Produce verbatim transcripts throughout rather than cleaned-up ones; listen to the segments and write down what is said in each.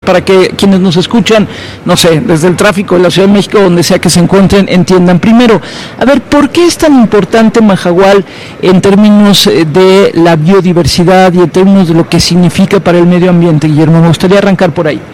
para que quienes nos escuchan, no sé, desde el tráfico de la Ciudad de México, donde sea que se encuentren, entiendan. Primero, a ver, ¿por qué es tan importante Mahahual en términos de la biodiversidad y en términos de lo que significa para el medio ambiente, Guillermo? Me gustaría arrancar por ahí.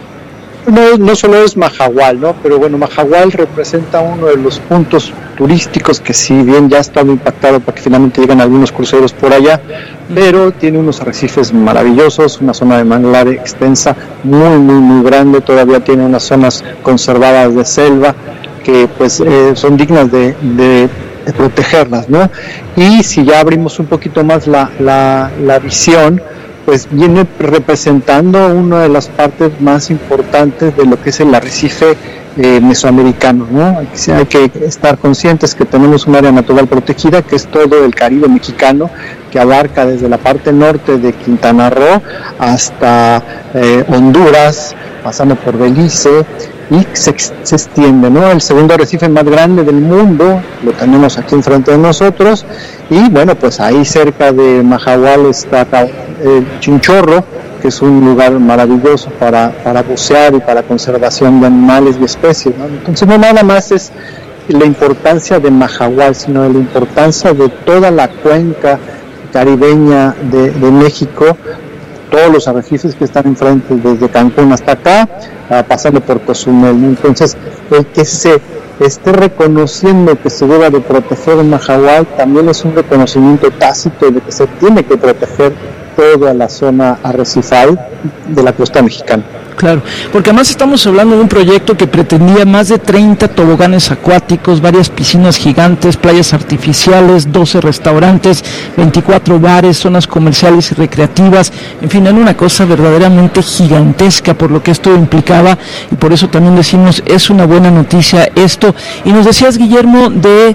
No, no solo es Mahahual, ¿no? Pero bueno, Mahahual representa uno de los puntos turísticos que, si bien ya ha estado impactado porque finalmente llegan algunos cruceros por allá, pero tiene unos arrecifes maravillosos, una zona de manglar extensa, muy, muy, muy grande, todavía tiene unas zonas conservadas de selva que pues eh, son dignas de, de, de protegerlas, ¿no? Y si ya abrimos un poquito más la, la, la visión, pues viene representando una de las partes más importantes de lo que es el arrecife eh, mesoamericano, ¿no? Hay que estar conscientes que tenemos un área natural protegida, que es todo el Caribe mexicano, que abarca desde la parte norte de Quintana Roo hasta eh, Honduras, pasando por Belice, y se, se extiende, ¿no? El segundo arrecife más grande del mundo lo tenemos aquí enfrente de nosotros, y bueno, pues ahí cerca de Mahahual está el Chinchorro, que es un lugar maravilloso para, para bucear y para conservación de animales y especies, ¿no? Entonces no nada más es la importancia de Mahahual, sino la importancia de toda la cuenca caribeña de, de México, todos los arrecifes que están enfrente, desde Cancún hasta acá, uh, pasando por Cozumel. Entonces, el que se esté reconociendo que se deba de proteger Mahahual también es un reconocimiento tácito de que se tiene que proteger toda la zona arrecifal de la costa mexicana. Claro, porque además estamos hablando de un proyecto que pretendía más de treinta toboganes acuáticos, varias piscinas gigantes, playas artificiales, doce restaurantes, veinticuatro bares, zonas comerciales y recreativas, en fin, era una cosa verdaderamente gigantesca por lo que esto implicaba, y por eso también decimos, es una buena noticia esto. Y nos decías, Guillermo, de,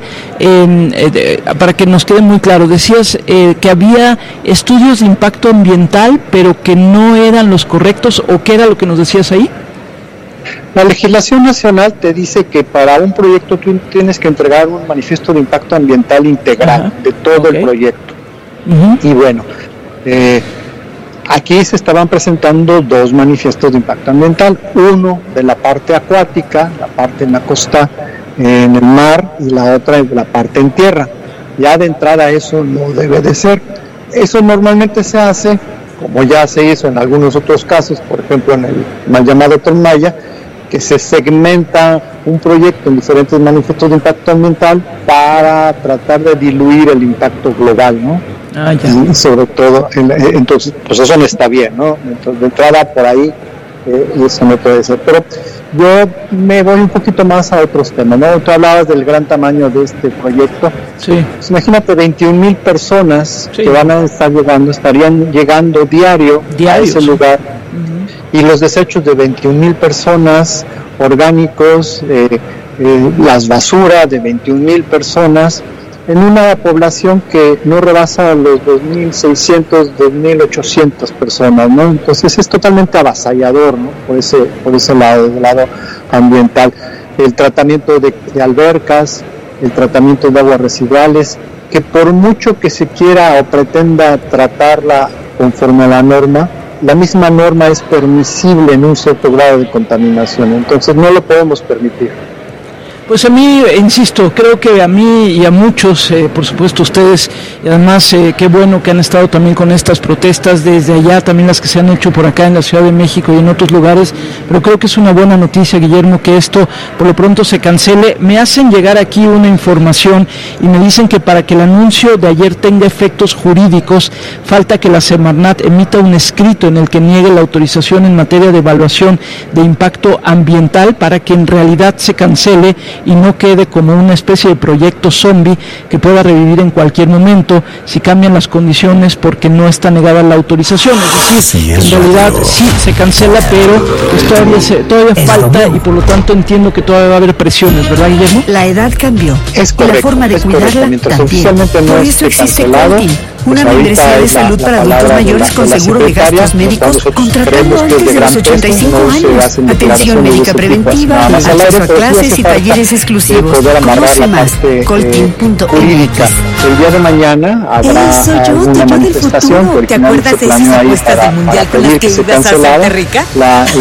eh, de para que nos quede muy claro, decías eh, que había estudios de impacto ambiental, pero que no eran los correctos, ¿o qué era lo que nos decías ahí? La legislación nacional te dice que para un proyecto tú tienes que entregar un manifiesto de impacto ambiental integral. Ajá. De todo okay. el proyecto. Uh-huh. Y bueno, eh, aquí se estaban presentando dos manifiestos de impacto ambiental, uno de la parte acuática, la parte en la costa, eh, en el mar, y la otra en la parte en tierra. Ya de entrada eso no debe de ser. Eso normalmente se hace, como ya se hizo en algunos otros casos, por ejemplo en el mal llamado Tren Maya, que se segmenta un proyecto en diferentes manifiestos de impacto ambiental para tratar de diluir el impacto global, ¿no? Ah, ya. Y sobre todo, entonces, pues eso no está bien, ¿no? Entonces, de entrada por ahí, eh, eso no puede ser. Pero yo me voy un poquito más a otros temas, ¿no? Tú hablabas del gran tamaño de este proyecto. Sí. Pues imagínate veintiún mil personas sí. que van a estar llegando, estarían llegando diario Diarios. a ese lugar. Uh-huh. Y los desechos de veintiún mil personas, orgánicos, eh, eh, las basuras de veintiún mil personas, en una población que no rebasa los dos mil seiscientos, dos mil ochocientas personas, ¿no? Entonces es totalmente avasallador, ¿no? Por ese, por ese lado, del lado ambiental. El tratamiento de, de albercas, el tratamiento de aguas residuales, que por mucho que se quiera o pretenda tratarla conforme a la norma, la misma norma es permisible en un cierto grado de contaminación, entonces no lo podemos permitir. Pues a mí, insisto, creo que a mí y a muchos, eh, por supuesto ustedes, y además eh, qué bueno que han estado también con estas protestas desde allá, también las que se han hecho por acá en la Ciudad de México y en otros lugares, pero creo que es una buena noticia, Guillermo, que esto por lo pronto se cancele. Me hacen llegar aquí una información y me dicen que para que el anuncio de ayer tenga efectos jurídicos, falta que la Semarnat emita un escrito en el que niegue la autorización en materia de evaluación de impacto ambiental para que en realidad se cancele y no quede como una especie de proyecto zombie que pueda revivir en cualquier momento si cambian las condiciones porque no está negada la autorización. Es decir, sí, es en realidad raro. sí se cancela, pero pues todavía, se, todavía falta y por lo tanto entiendo que todavía va a haber presiones, ¿verdad, Guillermo? La edad cambió es correcto, y la forma de cuidarla también. No por eso existe Coltin, una pues membresía de salud la, para la adultos mayores la, con la seguro de gastos médicos, contratando antes de los ochenta y cinco años, atención médica preventiva, no acceso a clases y talleres exclusivos. Conoce más, coltin punto m x. El día de mañana habrá Ey, soy yo, alguna te yo manifestación. ¿Te acuerdas de esas apuestas del mundial con las que ibas a hacerte rica? La,